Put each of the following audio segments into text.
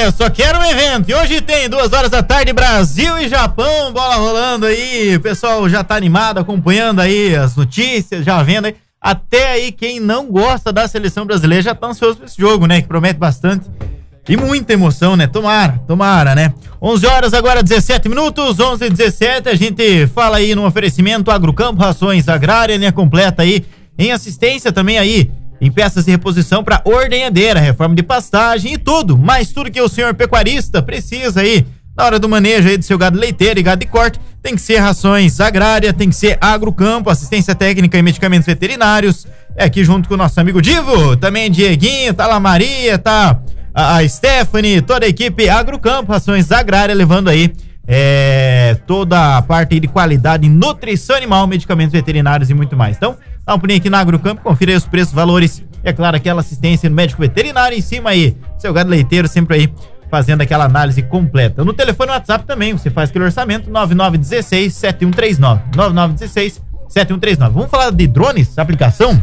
só quero um evento. E hoje tem 2 horas da tarde, Brasil e Japão, bola rolando aí. O pessoal já tá animado, acompanhando aí as notícias, já vendo aí. Até aí quem não gosta da seleção brasileira já tá ansioso pra esse jogo, né? Que promete bastante. E muita emoção, né? Tomara, né? 11 horas agora, 17 minutos, 11h17, a gente fala aí no oferecimento Agrocampo, rações agrária, linha completa aí, em assistência também aí, em peças de reposição para ordenhadeira, reforma de pastagem e tudo, mas tudo que o senhor pecuarista precisa aí, na hora do manejo aí do seu gado leiteiro e gado de corte, tem que ser rações agrária, tem que ser Agrocampo, assistência técnica e medicamentos veterinários, é aqui junto com o nosso amigo Divo, também Dieguinho, tá lá Maria, tá a Stephanie, toda a equipe Agrocampo, rações agrárias, levando aí toda a parte aí de qualidade, nutrição animal, medicamentos veterinários e muito mais. Então, dá um pulinho aqui na Agrocampo, confira aí os preços, valores, e é claro, aquela assistência no médico veterinário em cima aí, seu gado leiteiro sempre aí, fazendo aquela análise completa. No telefone WhatsApp também, você faz aquele orçamento, 9916-7139, 9916-7139. Vamos falar de drones, aplicação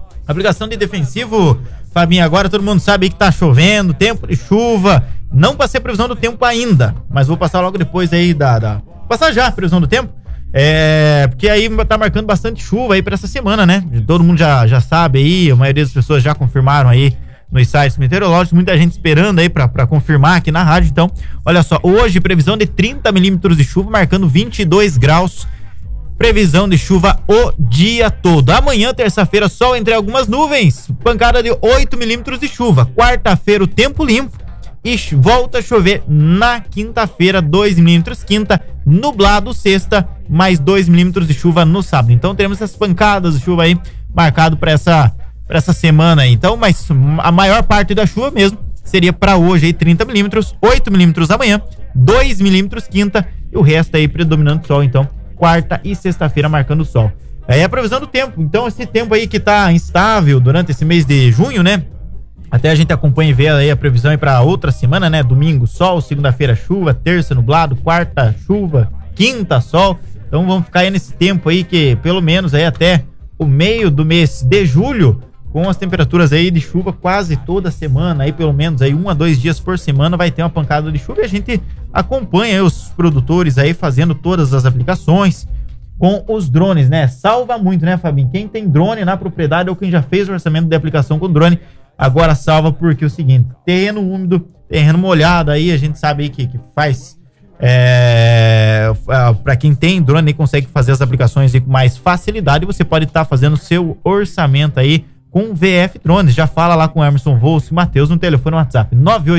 de defensivo, Fabinho, agora todo mundo sabe que tá chovendo, tempo de chuva, não passei a previsão do tempo ainda, mas vou passar logo depois aí passar já a previsão do tempo, porque aí tá marcando bastante chuva aí pra essa semana, né? Todo mundo já sabe aí, a maioria das pessoas já confirmaram aí nos sites meteorológicos, muita gente esperando aí pra confirmar aqui na rádio. Então, olha só, hoje previsão de 30 milímetros de chuva, marcando 22 graus, previsão de chuva o dia todo. Amanhã, terça-feira, sol entre algumas nuvens, pancada de 8 milímetros de chuva. Quarta-feira, o tempo limpo e volta a chover na quinta-feira, 2 milímetros. Quinta, nublado. Sexta, mais 2 milímetros de chuva no sábado. Então, teremos essas pancadas de chuva aí marcado para essa semana aí. Então, mas a maior parte da chuva mesmo seria para hoje aí, 30 milímetros, 8 milímetros amanhã, 2 milímetros quinta e o resto aí predominando sol, então quarta e sexta-feira marcando o sol. Aí a previsão do tempo, então esse tempo aí que tá instável durante esse mês de junho, né? Até a gente acompanha e vê aí a previsão aí pra outra semana, né? Domingo sol, segunda-feira chuva, terça nublado, quarta chuva, quinta sol. Então vamos ficar aí nesse tempo aí que pelo menos aí até o meio do mês de julho, com as temperaturas aí de chuva quase toda semana, aí pelo menos aí 1 a 2 dias por semana vai ter uma pancada de chuva e a gente acompanha aí os produtores aí fazendo todas as aplicações com os drones, né? Salva muito, né, Fabinho? Quem tem drone na propriedade ou quem já fez o orçamento de aplicação com drone, agora salva porque é o seguinte, terreno úmido, terreno molhado aí, a gente sabe aí que faz para quem tem drone aí consegue fazer as aplicações aí com mais facilidade, você pode estar fazendo o seu orçamento aí com VF Drones. Já fala lá com o Emerson Volso e Matheus no telefone WhatsApp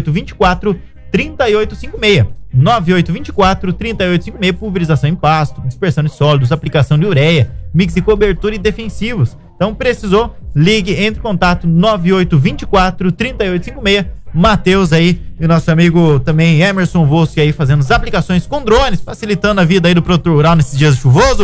9824-3856. 9824-3856, pulverização em pasto, dispersão de sólidos, aplicação de ureia, mix de cobertura e defensivos. Então precisou, ligue, entre em contato 9824-3856. Matheus aí e nosso amigo também Emerson Volso aí fazendo as aplicações com drones, facilitando a vida aí do produtor rural nesses dias chuvosos.